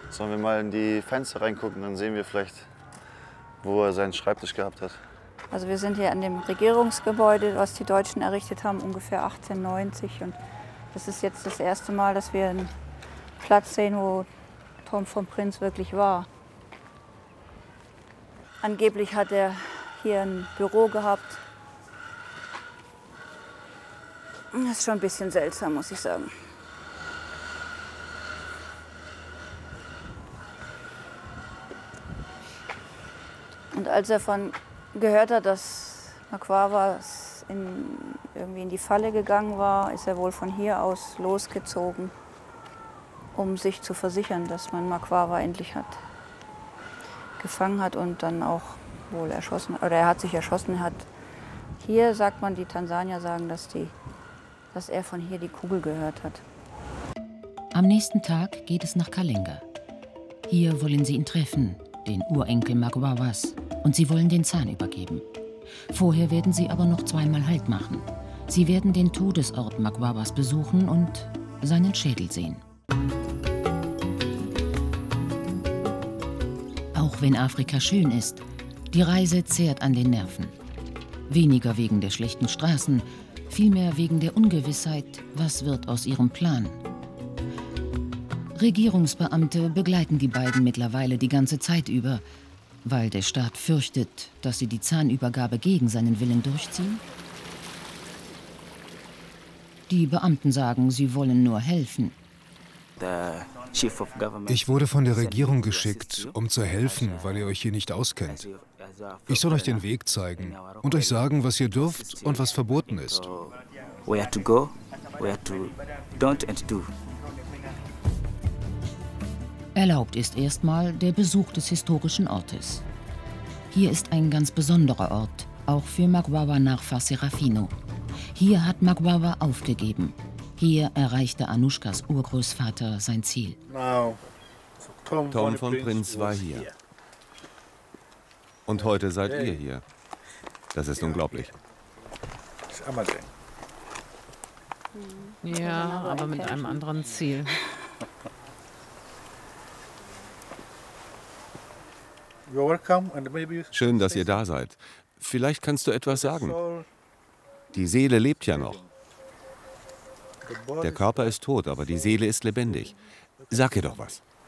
Sollen wir mal in die Fenster reingucken, dann sehen wir vielleicht, wo er seinen Schreibtisch gehabt hat. Also wir sind hier an dem Regierungsgebäude, was die Deutschen errichtet haben, ungefähr 1890. Und das ist jetzt das erste Mal, dass wir einen Platz sehen, wo Tom vom Prinz wirklich war. Angeblich hat er hier ein Büro gehabt. Das ist schon ein bisschen seltsam, muss ich sagen. Und als er gehört hat, dass Makwawa irgendwie in die Falle gegangen war, ist er wohl von hier aus losgezogen, um sich zu versichern, dass man Makwawa endlich gefangen hat und dann auch wohl erschossen. Oder er hat sich erschossen. Hier sagt man, die Tansanier sagen, dass er von hier die Kugel gehört hat. Am nächsten Tag geht es nach Kalenga. Hier wollen sie ihn treffen, den Urenkel Makwawas, und sie wollen den Zahn übergeben. Vorher werden sie aber noch zweimal Halt machen. Sie werden den Todesort Makwawas besuchen und seinen Schädel sehen. Auch wenn Afrika schön ist, die Reise zehrt an den Nerven. Weniger wegen der schlechten Straßen, vielmehr wegen der Ungewissheit, was wird aus ihrem Plan. Regierungsbeamte begleiten die beiden mittlerweile die ganze Zeit über, weil der Staat fürchtet, dass sie die Zahnübergabe gegen seinen Willen durchziehen. Die Beamten sagen, sie wollen nur helfen. Ich wurde von der Regierung geschickt, um zu helfen, weil ihr euch hier nicht auskennt. Ich soll euch den Weg zeigen und euch sagen, was ihr dürft und was verboten ist. Erlaubt ist erstmal der Besuch des historischen Ortes. Hier ist ein ganz besonderer Ort, auch für Makwawa Nachfahr Serafino. Hier hat Makwawa aufgegeben. Hier erreichte Anushkas Urgroßvater sein Ziel. Tom von Prinz war hier. Und heute seid ihr hier. Das ist unglaublich. Ja, aber mit einem anderen Ziel. Schön, dass ihr da seid. Vielleicht kannst du etwas sagen. Die Seele lebt ja noch. Der Körper ist tot, aber die Seele ist lebendig. Sag ihr doch was.